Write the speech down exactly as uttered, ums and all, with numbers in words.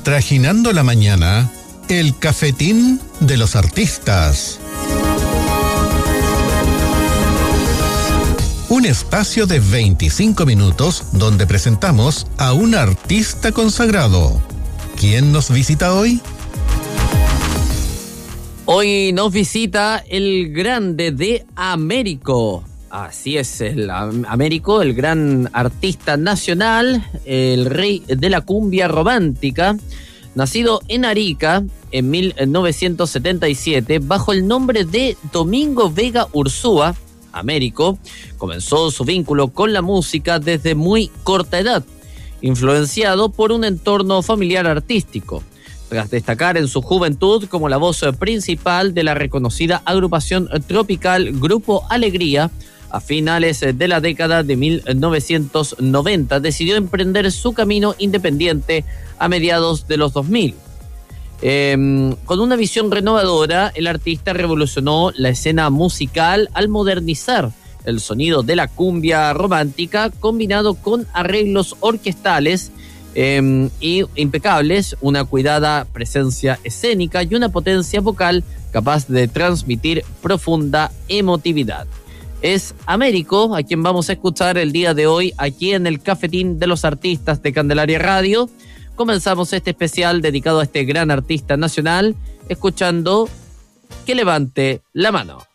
Traginando la mañana, el cafetín de los artistas. Un espacio de veinticinco minutos donde presentamos a un artista consagrado. ¿Quién nos visita hoy? Hoy nos visita el grande de Américo. Así es, el Américo, el gran artista nacional, el rey de la cumbia romántica, nacido en Arica en mil novecientos setenta y siete bajo el nombre de Domingo Vega Ursúa. Américo comenzó su vínculo con la música desde muy corta edad, influenciado por un entorno familiar artístico, tras destacar en su juventud como la voz principal de la reconocida agrupación tropical Grupo Alegría. A finales de la década de mil novecientos noventa decidió emprender su camino independiente a mediados de los dos mil. Eh, con una visión renovadora, el artista revolucionó la escena musical al modernizar el sonido de la cumbia romántica combinado con arreglos orquestales eh, y impecables, una cuidada presencia escénica y una potencia vocal capaz de transmitir profunda emotividad. Es Américo a quien vamos a escuchar el día de hoy aquí en el Cafetín de los Artistas de Candelaria Radio. Comenzamos este especial dedicado a este gran artista nacional escuchando Que levante la mano.